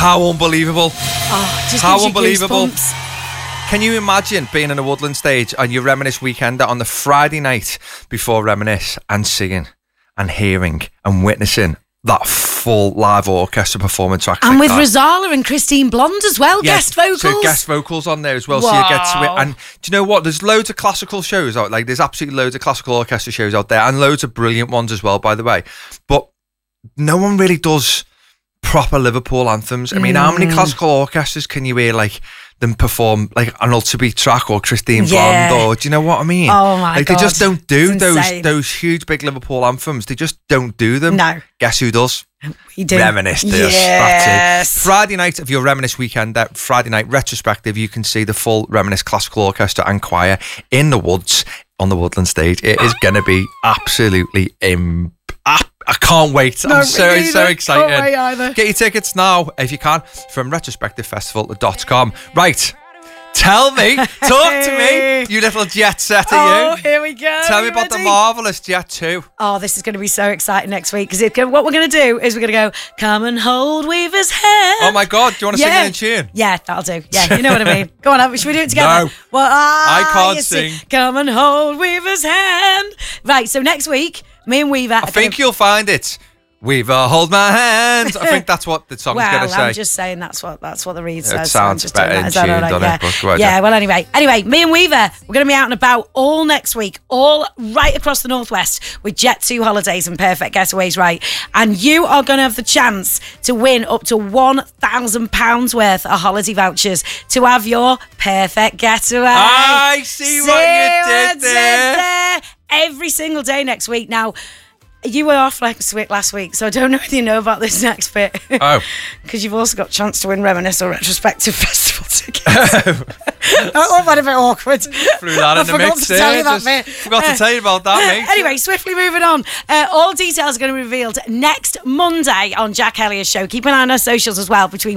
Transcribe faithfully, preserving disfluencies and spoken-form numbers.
How unbelievable. Oh, just How gives you unbelievable. goosebumps. Can you imagine being in a Woodland stage on your Reminisce Weekender on the Friday night before Reminisce and seeing and hearing and witnessing that full live orchestra performance track? And like with that. Rozala and Christine Blonde as well, Yeah, guest vocals. So guest vocals on there as well, Wow. so you get to it. And do you know what? There's loads of classical shows out. Like there's absolutely loads of classical orchestra shows out there, and loads of brilliant ones as well, by the way. But no one really does proper Liverpool anthems. I mean, Mm. how many classical orchestras can you hear like them perform like an Ultra track or Christine Yeah. Blonde, or do you know what I mean? Oh my like God. they just don't do It's those insane. those huge big Liverpool anthems. They just don't do them. No. Guess who does? We do. Reminisce this. Yes. That's it. Friday night of your Reminisce weekend, that Friday night retrospective, you can see the full Reminisce Classical Orchestra and Choir in the woods on the Woodland stage. It is going to be absolutely imp- I, I can't wait. No, I'm me so, neither. so excited. Can't wait either. Get your tickets now, if you can, from retrospective festival dot com. Right. Tell me, talk to me, you little jet setter, Oh, you. here we go. Tell me You about the ready? marvellous Jet two. Oh, this is going to be so exciting next week because what we're going to do is we're going to go, come and hold Weaver's hand. Oh my God, do you want to Yeah. sing it in tune? Yeah, that'll do. Yeah, you know what I mean. Go on, Ab, should we do it together? No. Well, ah, I can't you see. sing. Come and hold Weaver's hand. Right, so next week, me and Weaver. I think you'll find it. Weaver, hold my hand. I think that's what the song's well, going to say. I'm just saying that's what that's what the read It says. sounds so I'm just better doing in that. Is that tune, all right? doesn't Yeah. it? But go ahead, yeah. Jen. Well, anyway, anyway, me and Weaver, we're going to be out and about all next week, all right across the northwest with Jet two holidays and Perfect Getaways, right? And you are going to have the chance to win up to one thousand pounds worth of holiday vouchers to have your perfect getaway. I see what you I did there. there. Every single day next week. Now, you were off next week last week, so I don't know if you know about this next bit. Oh. Because you've also got a chance to win Reminisce or Retrospective Festival tickets. Oh, that a bit awkward. Threw that I in the forgot mix to tell you there. that Just bit. forgot to tell you about that, mate. Anyway, swiftly moving on. Uh, all details are going to be revealed next Monday on Jack Elliott's show. Keep an eye on our socials as well between